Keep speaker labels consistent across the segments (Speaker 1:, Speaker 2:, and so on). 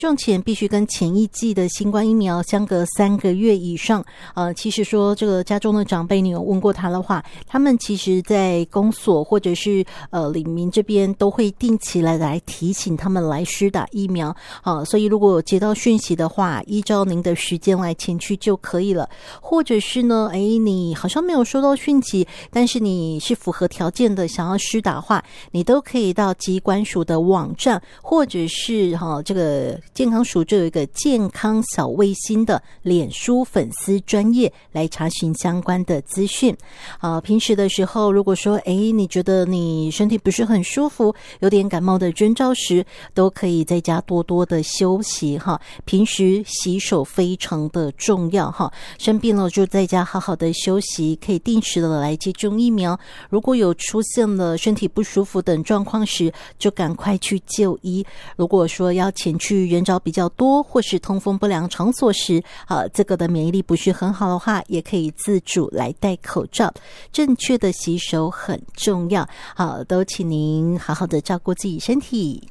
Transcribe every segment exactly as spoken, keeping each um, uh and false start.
Speaker 1: 种前必须跟前一剂的新冠疫苗相隔三个月以上。呃，其实说这个家中的长辈，你有问过他的话，他们其实在公所或者是呃里民这边都会定期来来提醒他们来施打疫苗。呃，所以如果接到讯息的话，依照您的时间来前去就可以了。或者是呢，哎，你好像没有收到讯息，但是你是符合条件的，想要施打的话，你都可以到疾管署的网站，或者是哈、哦、这个健康署就有一个健康小卫星的脸书粉丝专页来查询相关的资讯。啊，平时的时候，如果说哎你觉得你身体不是很舒服，有点感冒的征兆时，都可以在家多多的休息哈。平时洗手非常的重要哈，生病了就在家好好的休息，可以定时的来接种疫苗。如果有出现了身体不舒服等状况时，就赶快去就医。如果说要前去人潮比较多或是通风不良场所时，啊，这个的免疫力不是很好的话，也可以自主来戴口罩。正确的洗手很重要。好，都请您好好的照顾自己身体。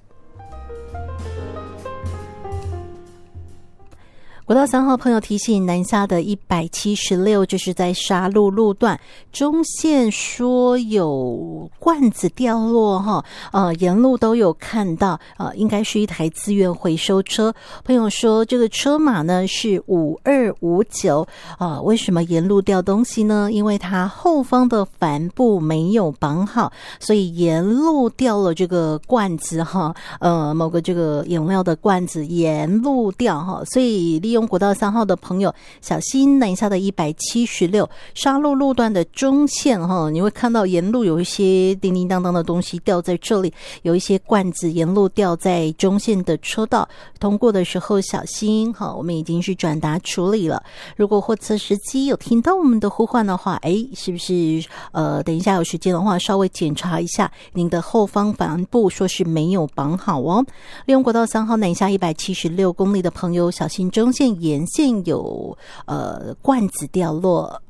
Speaker 1: 国道三号朋友提醒，南下的一百七十六就是在沙鹿路段中线说有罐子掉落哈，呃，沿路都有看到，呃，应该是一台资源回收车。朋友说这个车码呢是五二五九，呃，为什么沿路掉东西呢？因为它后方的帆布没有绑好，所以沿路掉了这个罐子哈，呃，某个这个饮料的罐子沿路掉哈，所以利用国道三号的朋友小心南下的一百七十六沙鹿路段的中线哈，你会看到沿路有一些叮叮当当的东西掉在这里，有一些罐子沿路掉在中线的车道，通过的时候小心哈。我们已经是转达处理了。如果货车司机有听到我们的呼唤的话，哎，是不是呃等一下有时间的话稍微检查一下您的后方帆布，说是没有绑好哦。利用国道三号南下一百七十六公里的朋友小心中线沿线有呃罐子掉落。